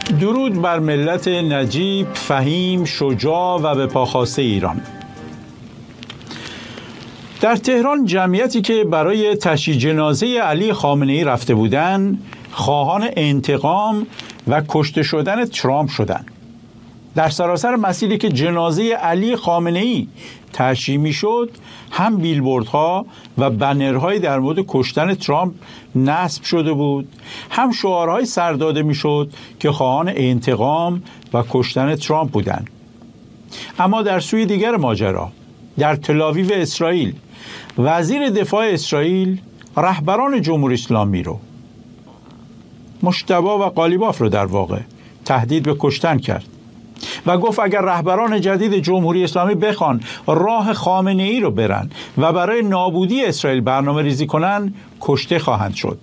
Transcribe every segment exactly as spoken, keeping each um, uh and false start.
درود بر ملت نجیب، فهیم، شجاع و به پاخاسته ایران. در تهران جمعیتی که برای تشییع جنازه علی خامنه‌ای رفته بودند خواهان انتقام و کشته شدن ترامپ شدند. در سراسر مسیری که جنازه علی خامنه‌ای تشییع می‌شد، هم بیلبوردها و بنرهای در مورد کشتن ترامپ نصب شده بود، هم شعارهای سر داده می‌شد که خواهان انتقام و کشتن ترامپ بودند. اما در سوی دیگر ماجرا، در تل‌آویو اسرائیل، وزیر دفاع اسرائیل رهبران جمهوری اسلامی رو، مجتبی و قالیباف رو در واقع تهدید به کشتن کرد و گفت اگر رهبران جدید جمهوری اسلامی بخوان راه خامنه‌ای رو برن و برای نابودی اسرائیل برنامه ریزی کنن، کشته خواهند شد.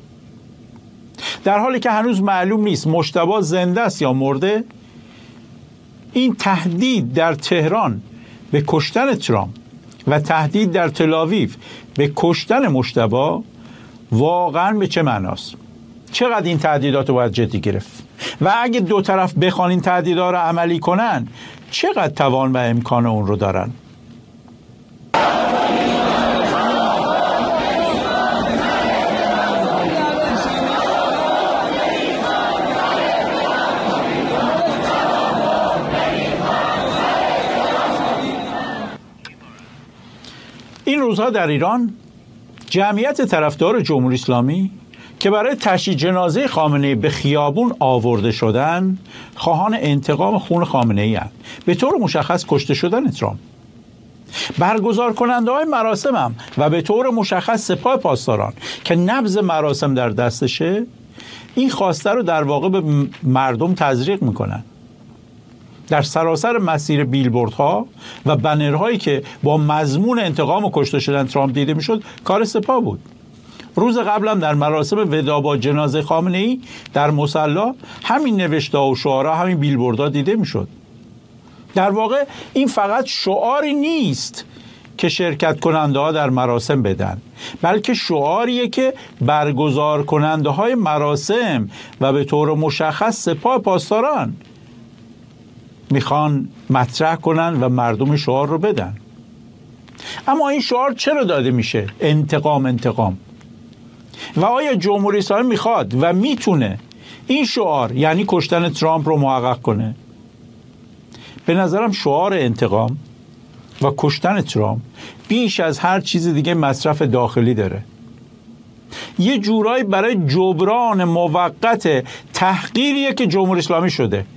در حالی که هنوز معلوم نیست مجتبی زنده است یا مرده، این تهدید در تهران به کشتن ترامپ و تهدید در تل‌آویو به کشتن مجتبی واقعا به چه معناست؟ چقدر این تهدیدات رو باید جدی گرفت؟ و اگه دو طرف بخوان این تهدیدات رو عملی کنن، چقدر توان و امکان اون رو دارن؟ این روزها در ایران جمعیت طرفدار جمهوری اسلامی که برای تشییع جنازه خامنه‌ای به خیابون آورده شدن، خواهان انتقام خون خامنه‌ای هستند، به طور مشخص کشته شدن ترامپ. برگزار کننده های مراسم هم و به طور مشخص سپاه پاسداران که نبض مراسم در دستشه، این خواسته رو در واقع به مردم تزریق میکنن. در سراسر مسیر بیلبوردها و بنرهایی که با مضمون انتقام و کشته شدن ترامپ دیده میشد، کار سپاه بود. روز قبلم در مراسم وداع با جنازه خامنه‌ای در مصلی همین نوشته‌ها و شعارها، همین بیلبوردها دیده میشد. در واقع این فقط شعاری نیست که شرکت کننده ها در مراسم بدن، بلکه شعاریه که برگزار کننده های مراسم و به طور مشخص سپاه پاسداران میخوان مطرح کنن و مردم شعار رو بدن. اما این شعار چرا داده میشه؟ انتقام انتقام. و آیا جمهوری اسلامی میخواد و میتونه این شعار یعنی کشتن ترامپ رو محقق کنه؟ به نظرم شعار انتقام و کشتن ترامپ بیش از هر چیز دیگه مصرف داخلی داره. یه جورایی برای جبران موقت تحقیریه که جمهوری اسلامی شده.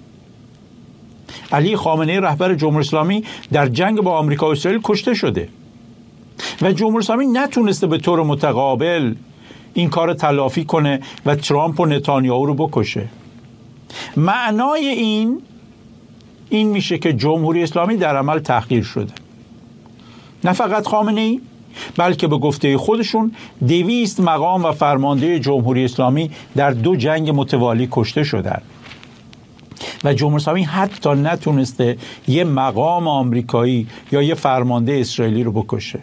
علی خامنه‌ای رهبر جمهوری اسلامی در جنگ با آمریکا و اسرائیل کشته شده و جمهوری اسلامی نتونسته به طور متقابل این کار تلافی کنه و ترامپ و نتانیاهو رو بکشه. معنای این این میشه که جمهوری اسلامی در عمل تحقیر شده. نه فقط خامنه‌ای، بلکه به گفته خودشون دویست مقام و فرمانده جمهوری اسلامی در دو جنگ متوالی کشته شدند و جمهوری اسلامی حتی نتونسته یه مقام آمریکایی یا یه فرمانده اسرائیلی رو بکشه.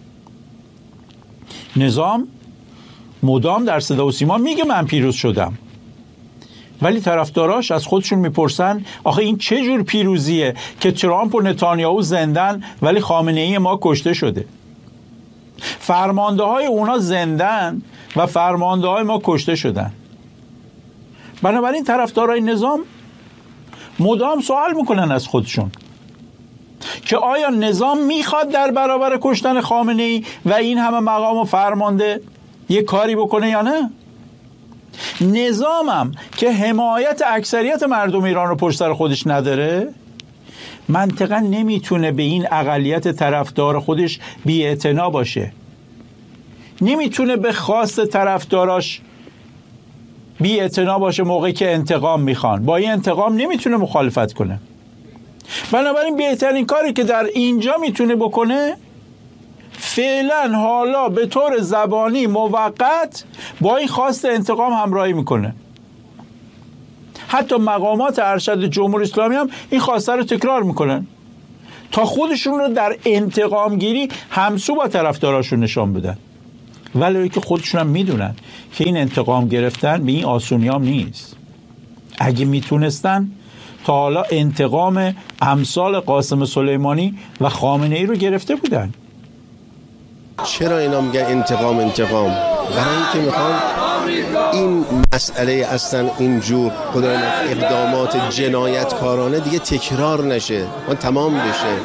نظام مدام در صدا و سیما میگه من پیروز شدم، ولی طرفداراش از خودشون میپرسن آخه این چه جور پیروزیه که ترامپ و نتانیاهو زندن ولی خامنه‌ای ما کشته شده؟ فرمانده های اونا زندن و فرمانده های ما کشته شدن. بنابراین طرفدارای نظام مدام سوال میکنن از خودشون که آیا نظام میخواد در برابر کشتن خامنه‌ای و این همه مقام و فرمانده یه کاری بکنه یا نه؟ نظامم که حمایت اکثریت مردم ایران رو پشت سر خودش نداره، منطقا نمیتونه به این اقلیت طرفدار خودش بی‌اعتنا باشه. نمیتونه به خواست طرفداراش بی‌اعتنا باشه موقعی که انتقام میخوان. با این انتقام نمیتونه مخالفت کنه. بنابراین بهترین کاری که در اینجا میتونه بکنه، فعلا حالا به طور زبانی موقت با این خواست انتقام همراهی میکنه. حتی مقامات ارشد جمهوری اسلامی هم این خواسته رو تکرار میکنن تا خودشون رو در انتقام گیری همسو با طرفداراشون نشان بدن، ولی که خودشون هم میدونن که این انتقام گرفتن به این آسونی هم نیست. اگه میتونستن تا حالا انتقام امثال قاسم سلیمانی و خامنه ای رو گرفته بودن. چرا اینا میگن انتقام انتقام؟ برای اینکه میخوان این مسئله اصلا اینجور خدای اقدامات جنایتکارانه دیگه تکرار نشه، اون تمام بشه.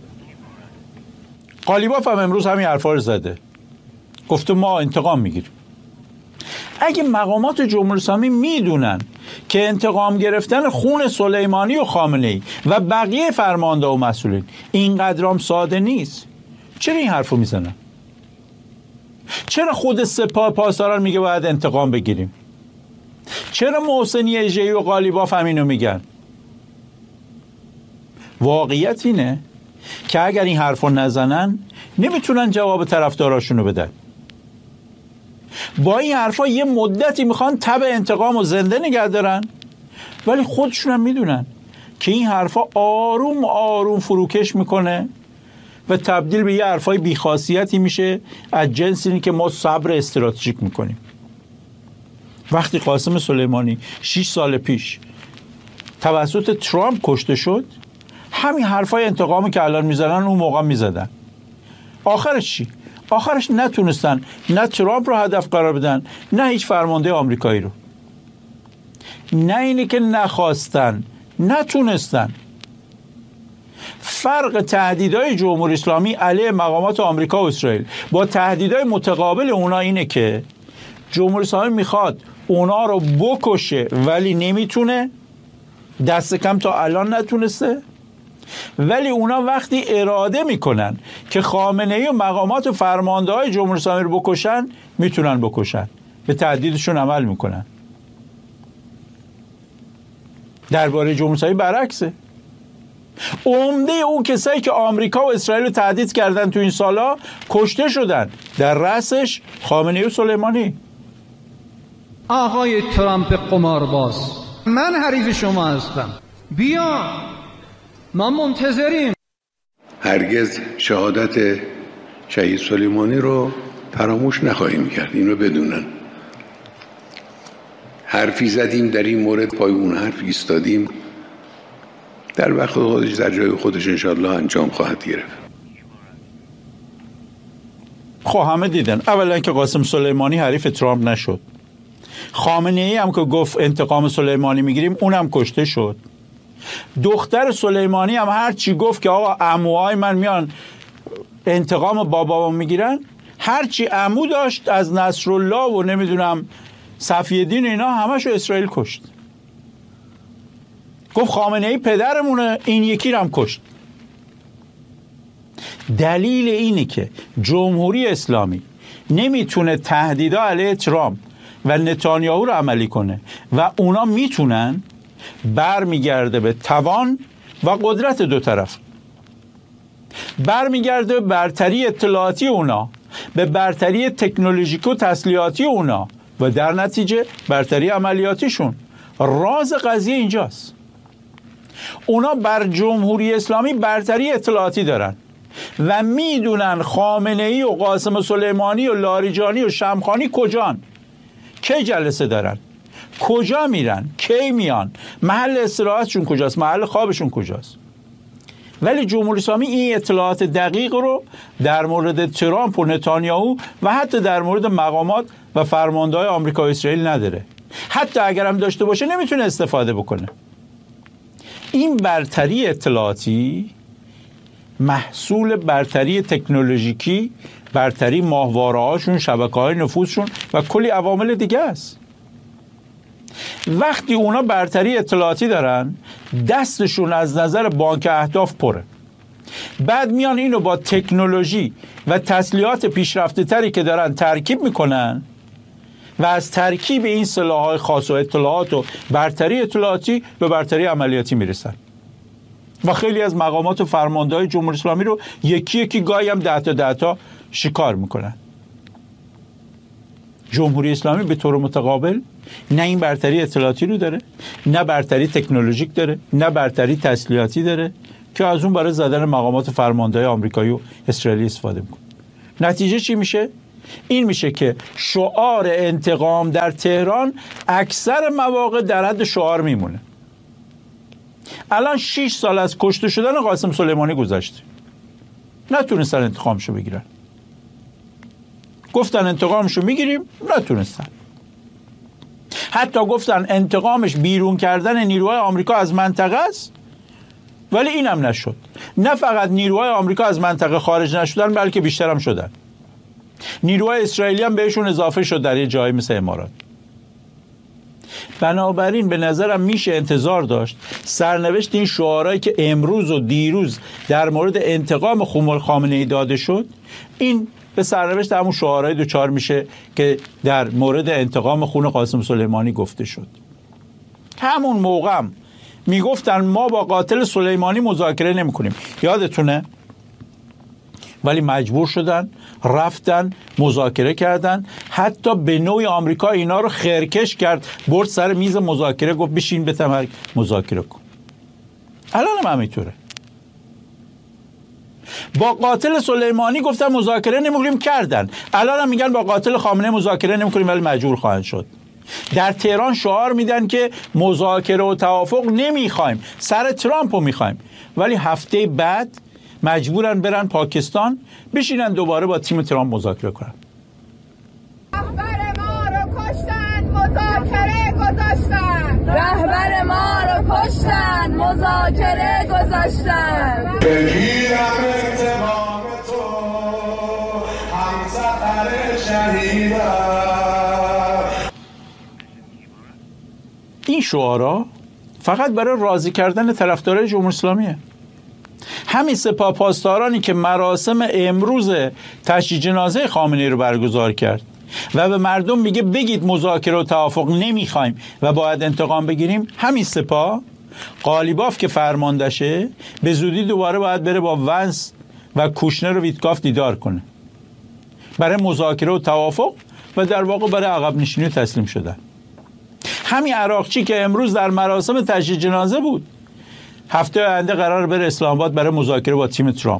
قالیباف هم امروز همین حرفا رو زده، گفته ما انتقام میگیریم. اگه مقامات جمهوری اسلامی میدونن که انتقام گرفتن خون سلیمانی و خامنه ای و بقیه فرمانده و مسئولین اینقدرام ساده نیست، چرا این حرفو میزنن؟ چرا خود سپاه پاسداران میگه باید انتقام بگیریم؟ چرا محسنی اژه‌ای و قالیباف هم اینو میگن؟ واقعیت اینه که اگر این حرفو نزنن نمیتونن جواب طرفداراشونو بدن. با این حرفا یه مدتی میخوان تب انتقام و زنده نگه دارن، ولی خودشون هم میدونن که این حرفا آروم آروم فروکش میکنه و تبدیل به یه حرفای بیخاصیتی میشه از جنس اینی که ما صبر استراتژیک میکنیم. وقتی قاسم سلیمانی شش سال پیش توسط ترامپ کشته شد، همین حرفای انتقامی که الان میزنن اون موقع میزدن. آخرش چی؟ آخرش نتونستن نه ترامپ رو هدف قرار بدن نه هیچ فرمانده آمریکایی رو. نه اینی که نخواستن، نتونستن. فرق تهدیدهای جمهوری اسلامی علیه مقامات آمریکا و اسرائیل با تهدیدهای متقابل اونا اینه که جمهوری اسلامی میخواد اونا رو بکشه ولی نمیتونه، دست کم تا الان نتونسته، ولی اونا وقتی اراده میکنن که خامنه ای و مقامات و فرمانده های جمهوری اسلامی رو بکشن میتونن بکشن، به تهدیدشون عمل میکنن. درباره جمهوری اسلامی برعکسه. عمده اون کسایی که آمریکا و اسرائیل رو تهدید کردن تو این سالا کشته شدن، در رأسش خامنه ای و سلیمانی. آقای ترامپ قمارباز، من حریف شما هستم، بیا ما منتظریم. هرگز شهادت شهید سلیمانی رو فراموش نخواهیم کرد، این رو بدونن. حرفی زدیم در این مورد، پای اون حرف ایستادیم، در وقت خودش در جای خودش انشاءالله انجام خواهد گرفت. خب همه دیدن اولا که قاسم سلیمانی حریف ترامپ نشد، خامنه ای هم که گفت انتقام سلیمانی میگیریم اونم کشته شد. دختر سلیمانی هم هر چی گفت که آقا عموهای من میان انتقام بابامو میگیرن، هر چی عمو داشت از نصرالله و نمیدونم صفی‌الدین اینا همشو اسرائیل کشت. گفت خامنه ای پدرمونه، این یکی رو هم کشت. دلیل اینه که جمهوری اسلامی نمیتونه تهدیدا علیه ترامپ و نتانیاهو رو عملی کنه و اونا میتونن، برمیگرده به توان و قدرت دو طرف، برمیگرده به برتری اطلاعاتی اونا، به برتری تکنولوژیک و تسلیحاتی اونا و در نتیجه برتری عملیاتیشون. راز قضیه اینجاست. اونا بر جمهوری اسلامی برتری اطلاعاتی دارن و میدونن خامنه ای و قاسم سلیمانی و لاریجانی و شمخانی کجان، کی جلسه دارن، کجا میرن، کی میان، محل استراحتشون کجاست، محل خوابشون کجاست. ولی جمهوری اسلامی این اطلاعات دقیق رو در مورد ترامپ و نتانیاهو و حتی در مورد مقامات و فرمانده‌های آمریکا و اسرائیل نداره. حتی اگر هم داشته باشه نمیتونه استفاده بکنه. این برتری اطلاعاتی محصول برتری تکنولوژیکی، برتری ماهواره‌هاشون، شبکه‌های نفوذشون و کلی عوامل دیگه است. وقتی اونا برتری اطلاعاتی دارن، دستشون از نظر بانک اهداف پره. بعد میان اینو با تکنولوژی و تسلیحات پیشرفته تری که دارن ترکیب میکنن و از ترکیب این سلاح‌های خاص و اطلاعات و برتری اطلاعاتی به برتری عملیاتی میرسن و خیلی از مقامات و فرمانده‌های جمهوری اسلامی رو یکی یکی گاهی هم ده تا ده تا شکار میکنن. جمهوری اسلامی به طور متقابل نه این برتری اطلاعاتی رو داره، نه برتری تکنولوژیک داره، نه برتری تسلیحاتی داره که از اون برای زدن مقامات فرمانده‌های آمریکایی و اسرائیلی استفاده میکنه. نتیجه چی میشه؟ این میشه که شعار انتقام در تهران اکثر مواقع در حد شعار میمونه. الان شش سال از کشته شدن قاسم سلیمانی گذشته، نتونستن انتقامشو بگیرن. گفتن انتقامشو میگیریم، نتونستن. حتی گفتن انتقامش بیرون کردن نیروهای آمریکا از منطقه است، ولی اینم نشد. نه فقط نیروهای آمریکا از منطقه خارج نشدن، بلکه بیشتر هم شدن. نیروهای اسرائیلی هم بهشون اضافه شد در یه جایی مثل امارات. بنابراین به نظرم میشه انتظار داشت سرنوشت این شعارهایی که امروز و دیروز در مورد انتقام خامنه‌ای داده شد، این به سرنوشت همون شعارهای دوچار میشه که در مورد انتقام خون قاسم سلیمانی گفته شد. همون موقع هم میگفتن ما با قاتل سلیمانی مذاکره نمی کنیم، یادتونه؟ ولی مجبور شدن رفتن مذاکره کردن. حتی به نوعی آمریکا اینا رو خرکش کرد، برد سر میز مذاکره، گفت بشین بتمر مذاکره کن. الان هم همینطوره. با قاتل سلیمانی گفتن مذاکره نمی‌کنیم، کردن. الان هم میگن با قاتل خامنه‌ای مذاکره نمی‌کنیم، ولی مجبور خواهند شد. در تهران شعار میدن که مذاکره و توافق نمیخوایم، سر ترامپ رو میخوایم، ولی هفته بعد مجبورن برن پاکستان بشینن دوباره با تیم ترامپ مذاکره کنن. رهبر ما رو کشتن، مذاکره گذاشتن. رهبر ما رو کشتن، مذاکره گذاشتن. بگیرم انتقام تو، همسفر شهیدم. این شعارا فقط برای راضی کردن طرفدارای جمهوری اسلامیه. همین سپاه پاسدارانی که مراسم امروز تشییع جنازه خامنه‌ای رو برگزار کرد و به مردم میگه بگید مذاکره و توافق نمیخوایم و باید انتقام بگیریم، همین سپاه قالیباف که فرماندهشه به زودی دوباره باید بره با ونس و کوشنر و ویتکاف دیدار کنه برای مذاکره و توافق و در واقع برای عقب نشینی و تسلیم شدن. همین عراقچی که امروز در مراسم تشییع جنازه بود، هفته آینده قرار بره اسلام آباد برای مذاکره با تیم ترامپ.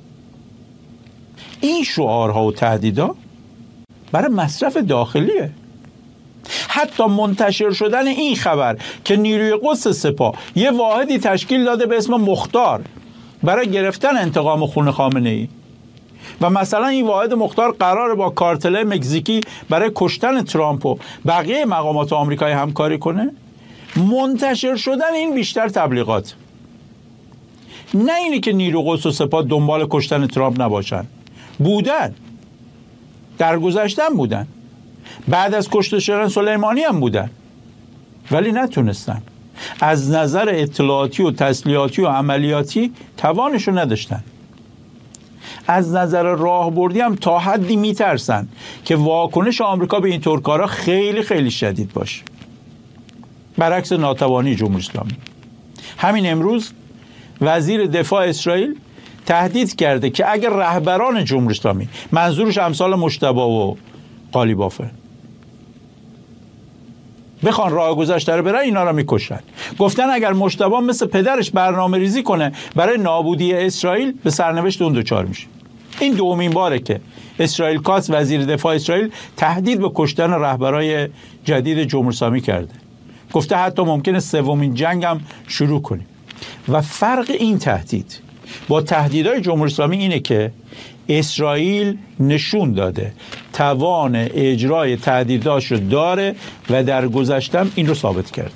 این شعارها و تهدیدها برای مصرف داخلیه. حتی منتشر شدن این خبر که نیروی قدس سپاه یه واحدی تشکیل داده به اسم مختار برای گرفتن انتقام خون خامنه‌ای و مثلا این واحد مختار قراره با کارتل مکزیکی برای کشتن ترامپ و بقیه مقامات آمریکایی همکاری کنه، منتشر شدن این بیشتر تبلیغات. نه اینی که نیرو قدس و سپاه دنبال کشتن ترامپ نباشن، بودن، در گذشتن بودن، بعد از کشته شدن سلیمانی هم بودن، ولی نتونستن. از نظر اطلاعاتی و تسلیحاتی و عملیاتی توانشو نداشتن. از نظر راهبردی هم تا حدی میترسن که واکنش آمریکا به این طور کارا خیلی خیلی شدید باشه، برعکس ناتوانی جمهوری اسلامی. همین امروز وزیر دفاع اسرائیل تهدید کرده که اگر رهبران جمهوری اسلامی، منظورش امثال مجتبی و قالیبافه، بخوان راه گذشته رو برن، اینا رو میکشن. گفتن اگر مجتبی مثل پدرش برنامه ریزی کنه برای نابودی اسرائیل، به سرنوشت اون دوچار میشه. این دومین باره که اسرائیل کاتس وزیر دفاع اسرائیل تهدید به کشتن رهبرای جدید جمهوری اسلامی کرده. گفته حتی ممکنه سومین جنگ هم شروع کنیم. و فرق این تهدید با تهدیدهای جمهوری اسلامی اینه که اسرائیل نشون داده توان اجرای تهدیداش رو داره و در گذشتم این رو ثابت کرده.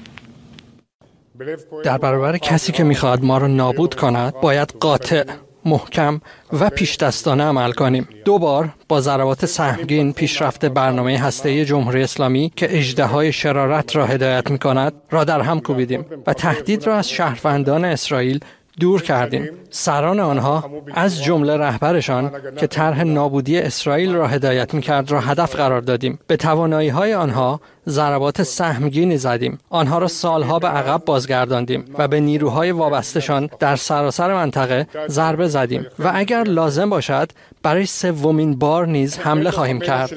در برابر کسی که میخواد ما رو نابود کند، باید قاطع، محکم و پیش دستانه عمل کنیم. دو بار با ضربات سهمگین پیشرفت برنامه هسته‌ای جمهوری اسلامی که اژدهای شرارت را هدایت می‌کند را در هم کوبیدیم و تهدید را از شهروندان اسرائیل دور کردیم. سران آنها از جمله رهبرشان که طرح نابودی اسرائیل را هدایت می‌کرد را هدف قرار دادیم. به توانایی‌های آنها ضربات سهمگینی زدیم. آنها را سالها به عقب بازگرداندیم و به نیروهای وابسته‌شان در سراسر منطقه ضربه زدیم و اگر لازم باشد برای سومین بار نیز حمله خواهیم کرد.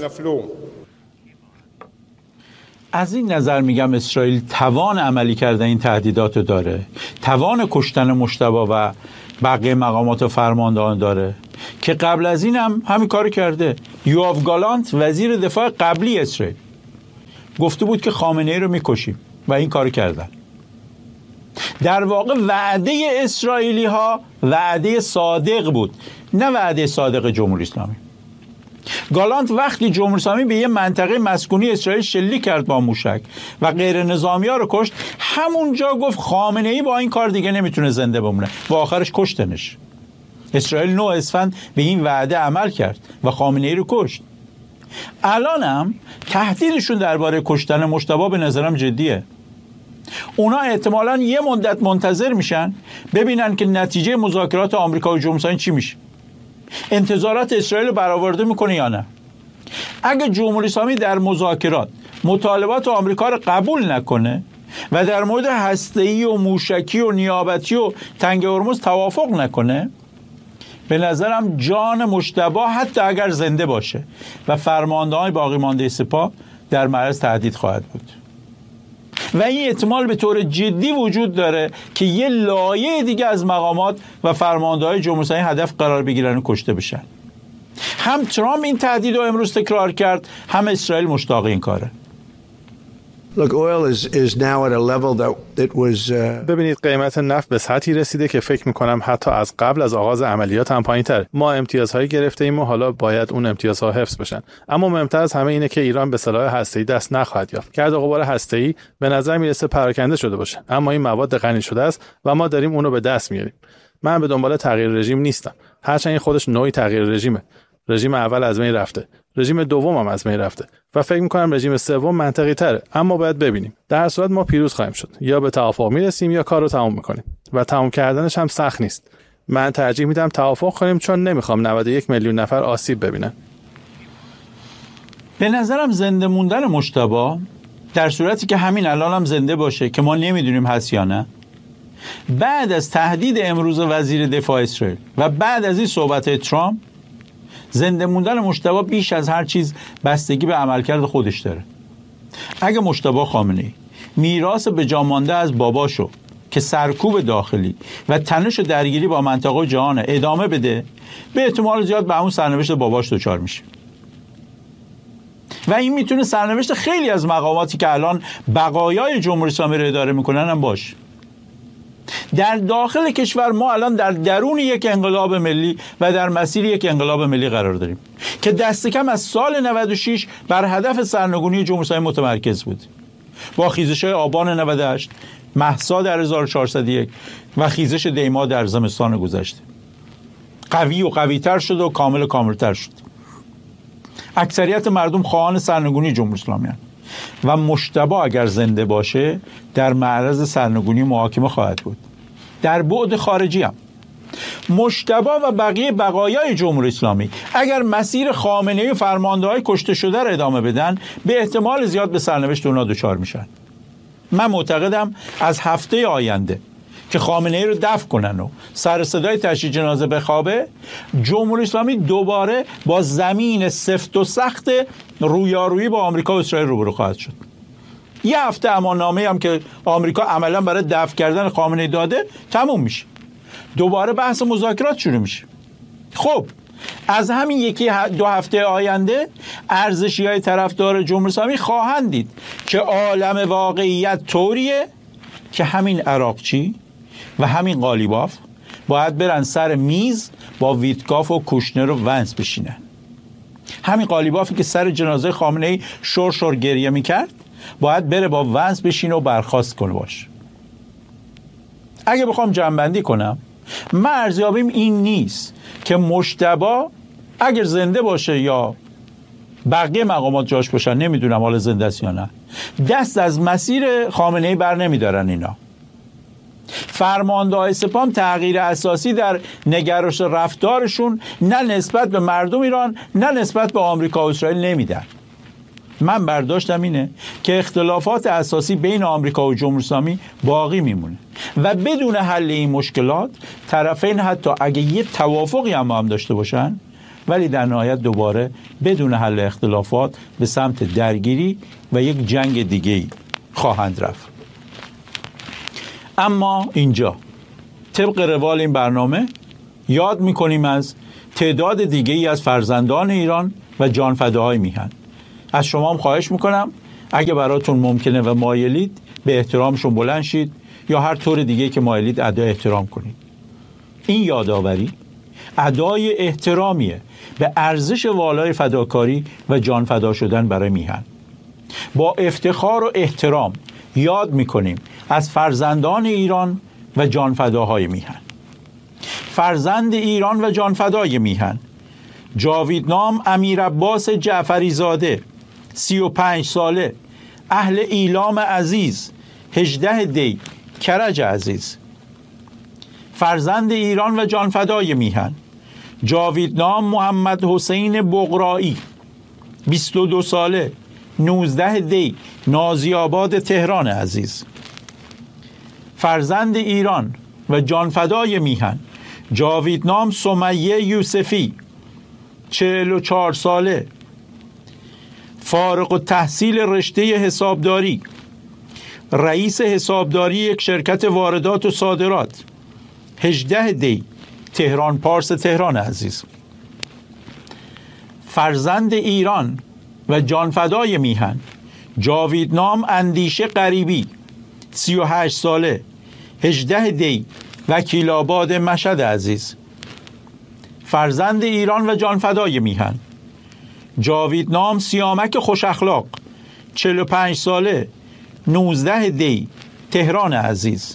از این نظر میگم اسرائیل توان عملی کردن این تهدیدات رو داره، توان کشتن مجتبی و بقیه مقامات فرماندهان داره که قبل از این هم همین کار کرده. یوآف گالانت وزیر دفاع قبلی اسرائیل گفته بود که خامنه‌ای رو میکشیم و این کار کردن. در واقع وعده اسرائیلی ها وعده صادق بود، نه وعده صادق جمهوری اسلامی. گالانت وقتی جمهوری اسلامی به یه منطقه مسکونی اسرائیل شلیک کرد با موشک و غیر نظامی ها رو کشت، همونجا گفت خامنه‌ای با این کار دیگه نمیتونه زنده بمونه و آخرش کشتنش. اسرائیل نه اسفند به این وعده عمل کرد و خامنه‌ای رو کشت. الان هم تهدیدشون درباره کشتن مجتبی به نظرم جدیه. اونا احتمالاً یه مدت منتظر میشن ببینن که نتیجه مذاکرات آمریکا و جمهوری اسلامی چی میشه. انتظارات اسرائیل رو برآورده میکنه یا نه؟ اگه جمهوری اسلامی در مذاکرات مطالبات آمریکا رو قبول نکنه و در مورد هسته‌ای و موشکی و نیابتی و تنگ هرمز توافق نکنه، به نظرم جان مجتبی حتی اگر زنده باشه و فرمانده‌های باقی مانده سپاه در معرض تهدید خواهد بود. و این احتمال به طور جدی وجود داره که یه لایه دیگه از مقامات و فرمانده‌های جمهوری اسلامی هدف قرار بگیرن و کشته بشن. هم ترامپ این تهدید رو امروز تکرار کرد، هم اسرائیل مشتاق این کاره. Look, oil is is now at a level that it was uh... ببینید قیمت نفت به سطحی رسیده که فکر می‌کنم حتی از قبل از آغاز عملیات هم پایین‌تره. ما امتیازهایی گرفته ایم و حالا باید اون امتیازها حفظ بشن. اما مهمتر از همه اینه که ایران به سلاح هسته‌ای دست نخواهد یافت. گرد و غبار هسته‌ای به نظر میرسه پراکنده شده باشه، اما این مواد غنی شده است و ما داریم اون رو به دست میاریم. من به دنبال تغییر رژیم نیستم، هرچند این خودش نوعی تغییر رژیمه. رژیم اول از بین رفته، رژیم دوم هم از بین رفته و فکر می‌کنم رژیم سوم منطقی تره، اما باید ببینیم. در هر صورت ما پیروز خواهیم شد، یا به توافق میرسیم یا کار رو تمام می‌کنیم و تمام کردنش هم سخت نیست. من ترجیح میدم توافق کنیم چون نمیخوام نود و یک میلیون نفر آسیب ببینن. به نظرم زنده موندن مجتبی در صورتی که همین الان هم زنده باشه که ما نمیدونیم هست یا نه، بعد از تهدید امروز وزیر دفاع اسرائیل و بعد از این صحبت ترامپ، زنده موندن مجتبی بیش از هر چیز بستگی به عملکرد خودش داره. اگه مجتبی خامنه‌ای میراث به جا مانده از باباشو که سرکوب داخلی و تنش و درگیری با منطقه و جهان ادامه بده، به احتمال زیاد به همون سرنوشت باباش دچار میشه. و این میتونه سرنوشت خیلی از مقاماتی که الان بقایای جمهوری اسلامی رو اداره میکنن هم باشه. در داخل کشور ما الان در درون یک انقلاب ملی و در مسیر یک انقلاب ملی قرار داریم که دست کم از سال نود و شش بر هدف سرنگونی جمهوری اسلامی متمرکز بود، با خیزش‌های آبان نود و هشت، مهسا در هزار و چهارصد و یک و خیزش دیما در زمستان گذشته. قوی و قوی‌تر شد و کامل و کامل‌تر شد. اکثریت مردم خواهان سرنگونی جمهوری اسلامی هستند و مجتبی اگر زنده باشه در معرض سرنگونی محاکمه خواهد بود. در بعد خارجی هم مجتبی و بقیه بقایای جمهوری اسلامی اگر مسیر خامنه‌ای و فرمانده‌های کشته شده را ادامه بدن، به احتمال زیاد به سرنوشت اونا دچار میشن. من معتقدم از هفته آینده که خامنه‌ای رو دفن کنن و سر صدای تشییع جنازه بخوابه، جمهوری اسلامی دوباره با زمین سفت و سخت رویارویی با آمریکا و اسرائیل روبرو خواهد شد. یه هفته اماننامه هم که آمریکا عملا برای دفن کردن خامنه‌ای داده تموم میشه، دوباره بحث مذاکرات شروع میشه. خب از همین یکی دو هفته آینده ارزشی‌های طرفدار جمهوری اسلامی خواهند دید که عالم واقعیت طوریه که همین عراقچی و همین قالیباف باید برن سر میز با ویتکاف و کوشنر و ونس بشینن. همین قالیبافی که سر جنازه خامنه‌ای شور شور گریه میکرد باید بره با ونس بشینه و برخاست کنه باش. اگه بخوام جمع‌بندی کنم، من ارزیابیم این نیست که مجتبی اگر زنده باشه یا بقیه مقامات جاش باشن، نمیدونم حالا زنده است یا نه، دست از مسیر خامنه‌ای بر نمیدارن. اینا فرمانده‌های سپاه تغییر اساسی در نگرش رفتارشون نه نسبت به مردم ایران نه نسبت به آمریکا و اسرائیل نمیدن. من برداشتم اینه که اختلافات اساسی بین آمریکا و جمهوری اسلامی باقی میمونه و بدون حل این مشکلات طرفین حتی اگه یه توافقی هم, هم داشته باشن، ولی در نهایت دوباره بدون حل اختلافات به سمت درگیری و یک جنگ دیگه‌ای خواهند رفت. اما اینجا طبق روال این برنامه یاد میکنیم از تعداد دیگه‌ای از فرزندان ایران و جانفداهای میهن. از شما هم خواهش میکنم اگه براتون ممکنه و مایلید به احترامشون بلند شید یا هر طور دیگه که مایلید ادای احترام کنید. این یادآوری ادای احترامیه به ارزش والای فداکاری و جان فدا شدن برای میهن. با افتخار و احترام یاد میکنیم از فرزندان ایران و جان فداهای میهن. فرزند ایران و جان فدای میهن جاویدنام امیر عباس جعفری زاده، سی و پنج ساله، اهل ایلام عزیز، هجده دی، کرج عزیز. فرزند ایران و جان فدای میهن جاویدنام محمد حسین بغرایی، بیست و دو ساله، نوزده دی، نازی آباد تهران عزیز. فرزند ایران و جان فدای میهن جاویدنام سمیه یوسفی، چهل و چهار ساله، فارغ التحصیل رشته حسابداری، رئیس حسابداری یک شرکت واردات و صادرات، هجده دی، تهران پارس تهران عزیز. فرزند ایران و جان فدای میهن جاویدنام اندیشه غریبی، سی و هشت ساله، هجده دی، وکیل آباد مشهد عزیز. فرزند ایران و جان فدای میهن جاویدنام سیامک خوش اخلاق، چهل و پنج ساله، نوزده دی، تهران عزیز.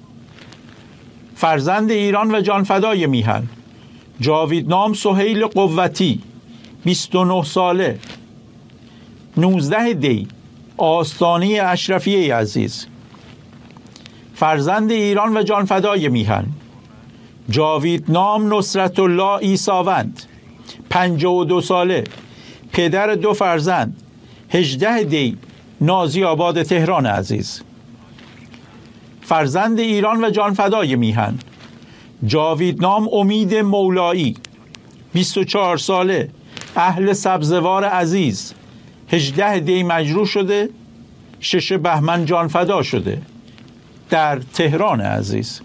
فرزند ایران و جان فدای میهن جاویدنام سهیل قوتی، بیست و نه ساله، نوزده دی، آستانه اشرفیه عزیز. فرزند ایران و جان فدای میهن جاویدنام نصرت الله عیساوند، پنجاه و دو ساله، پدر دو فرزند، هجده دی، نازی آباد تهران عزیز. فرزند ایران و جان فدای میهن جاویدنام امید مولایی، بیست و چهار ساله، اهل سبزوار عزیز، هجده دی مجروح شده، شش بهمن جان فدا شده در تهران عزیز.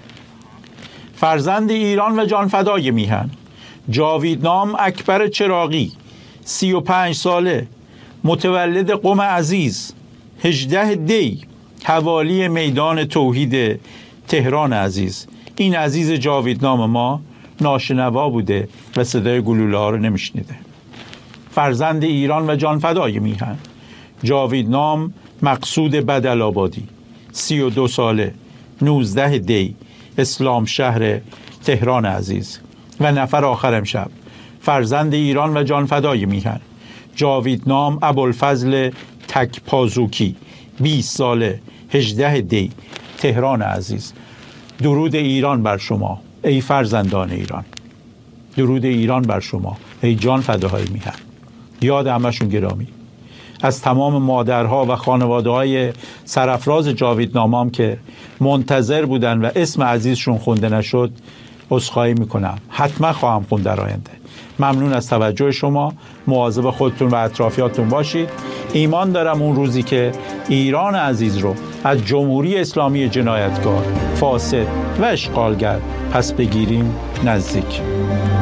فرزند ایران و جان فدای میهن جاویدنام اکبر چراغی، سی و پنج ساله، متولد قم عزیز، هجده دی، حوالی میدان توحید تهران عزیز. این عزیز جاویدنام ما ناشنوا بوده و صدای گلوله ها رو نمیشنیده. فرزند ایران و جان فدای میهن جاویدنام مقصود بدل آبادی، سی و دو ساله، نوزده دی، اسلام شهر تهران عزیز. و نفر آخر امشب فرزند ایران و جان فدای میهن جاویدنام ابوالفضل تکپازوکی، بیست ساله، هجده دی، تهران عزیز. درود ایران بر شما ای فرزندان ایران، درود ایران بر شما ای جان فداهای میهن. یاد همشون گرامی. از تمام مادرها و خانواده‌های سرافراز جاویدنامام که منتظر بودن و اسم عزیزشون خونده نشد عذرخواهی میکنم. حتما خواهم خوند در آینده. ممنون از توجه شما. مواظب خودتون و اطرافیاتون باشید. ایمان دارم اون روزی که ایران عزیز رو از جمهوری اسلامی جنایتکار، فاسد و اشغالگر پس بگیریم نزدیک.